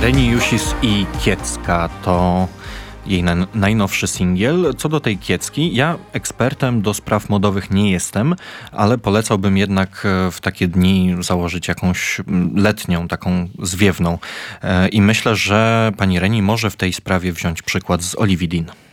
Reni Jusis i Kiecka to jej najnowszy singiel. Co do tej Kiecki, ja ekspertem do spraw modowych nie jestem, ale polecałbym jednak w takie dni założyć jakąś letnią, taką zwiewną. I myślę, że pani Reni może w tej sprawie wziąć przykład z Olivii Dean.